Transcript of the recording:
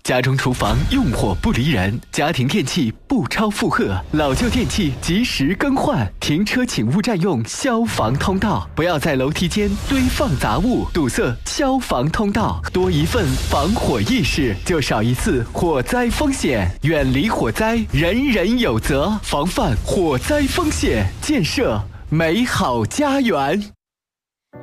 家中厨房用火不离人，家庭电器不超负荷，老旧电器及时更换。停车请勿占用消防通道，不要在楼梯间堆放杂物，堵塞消防通道。多一份防火意识，就少一次火灾风险。远离火灾，人人有责。防范火灾风险，建设美好家园。